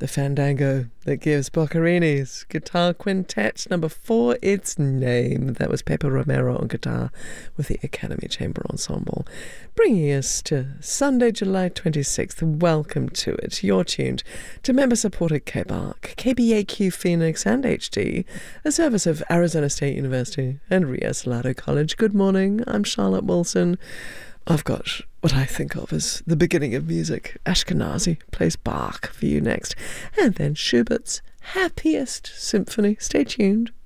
the fandango that gives Boccherini's Guitar Quintet number 4 its name. That was Pepe Romero on guitar with the Academy Chamber Ensemble. Bringing us to Sunday, July 26th. Welcome to it. You're tuned to member-supported KBAQ, KBAQ Phoenix and HD, a service of Arizona State University and Rio Salado College. Good morning. I'm Charlotte Wilson. I've got what I think of as the beginning of music. Ashkenazi plays Bach for you next. And then Schubert's Happiest Symphony. Stay tuned.